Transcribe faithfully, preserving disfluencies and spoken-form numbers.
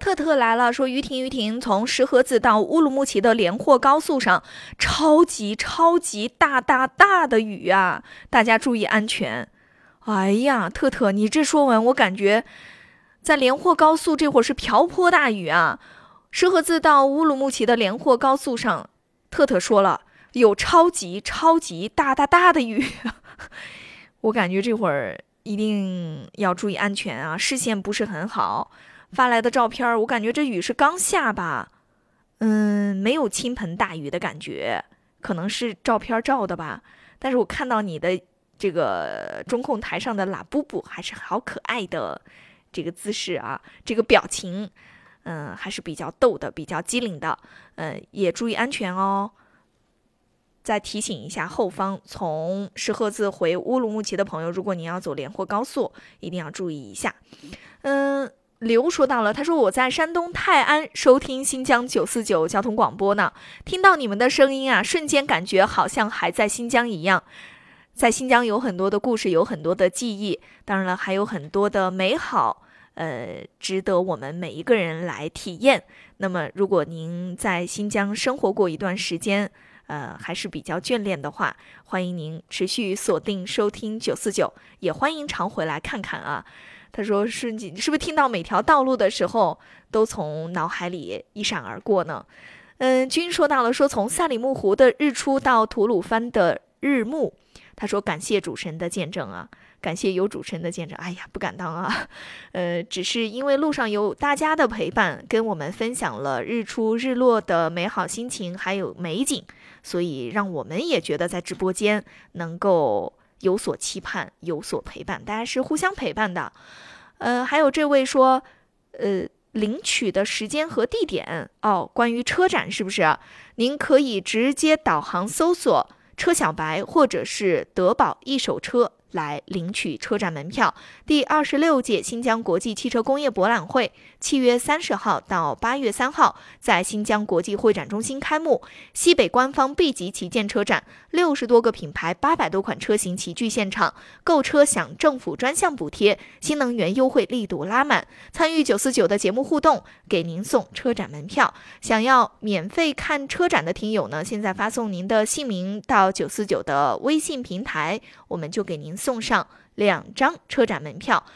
特特来了，说于婷于婷，从石河子到乌鲁木齐的连霍高速上，超级超级大大大的雨啊，大家注意安全。哎呀，特特，你这说完，我感觉在连霍高速这会儿是瓢泼大雨啊。石河子到乌鲁木齐的连霍高速上，特特说了，有超级超级大大大的雨。我感觉这会儿一定要注意安全啊，视线不是很好。发来的照片，我感觉这雨是刚下吧，嗯，没有倾盆大雨的感觉，可能是照片照的吧。但是我看到你的这个中控台上的拉布布还是好可爱的这个姿势啊，这个表情，嗯，还是比较逗的，比较机灵的，嗯，也注意安全哦。再提醒一下后方从石河子回乌鲁木齐的朋友，如果你要走连霍高速，一定要注意一下。嗯。刘说到了，他说我在山东泰安收听新疆九四九交通广播呢，听到你们的声音啊，瞬间感觉好像还在新疆一样。在新疆有很多的故事，有很多的记忆，当然了，还有很多的美好，呃，值得我们每一个人来体验。那么，如果您在新疆生活过一段时间，呃，还是比较眷恋的话，欢迎您持续锁定收听九四九，也欢迎常回来看看啊。他说是你是不是听到每条道路的时候都从脑海里一闪而过呢？嗯，君说到了，说从赛里木湖的日出到吐鲁番的日暮，他说感谢主持人的见证啊，感谢有主持人的见证。哎呀，不敢当啊，呃，只是因为路上有大家的陪伴，跟我们分享了日出日落的美好心情还有美景，所以让我们也觉得在直播间能够有所期盼，有所陪伴，大家是互相陪伴的。呃，还有这位说，呃，领取的时间和地点哦，关于车展是不是？您可以直接导航搜索车小白或者是德宝一手车来领取车展门票。第二十六届新疆国际汽车工业博览会七月三十号到八月三号在新疆国际会展中心开幕，西北官方 B 级旗舰车展，六十多个品牌，八百多款车型齐聚现场，购车享政府专项补贴，新能源优惠力度拉满。参与九四九的节目互动，给您送车展门票。想要免费看车展的听友呢，现在发送您的姓名到九四九的微信平台，我们就给您送上两张车展门票。